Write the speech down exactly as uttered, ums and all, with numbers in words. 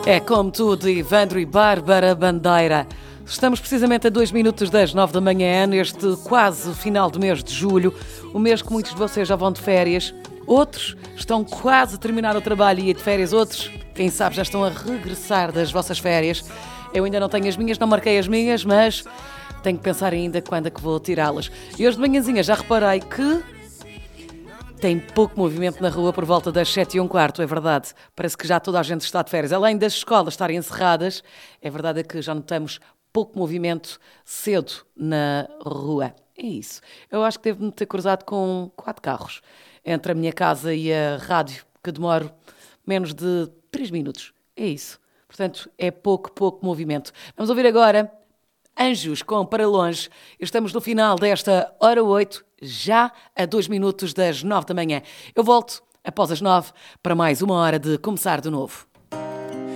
É como tudo, Ivandro e Bárbara Bandeira. Estamos precisamente a dois minutos das nove da manhã, neste quase final do mês de julho, o mês que muitos de vocês já vão de férias. Outros estão quase a terminar o trabalho e ir de férias. Outros, quem sabe, já estão a regressar das vossas férias. Eu ainda não tenho as minhas, não marquei as minhas, mas tenho que pensar ainda quando é que vou tirá-las. E hoje de manhãzinha já reparei que tem pouco movimento na rua por volta das sete e um quarto, é verdade. Parece que já toda a gente está de férias. Além das escolas estarem encerradas, é verdade que já notamos pouco movimento cedo na rua. É isso. Eu acho que devo-me ter cruzado com quatro carros entre a minha casa e a rádio, que demoro menos de três minutos. É isso. Portanto, é pouco, pouco movimento. Vamos ouvir agora Anjos com Para Longe. Estamos no final desta hora oito, já a dois minutos das nove da manhã. Eu volto após as nove para mais uma hora de Começar de Novo.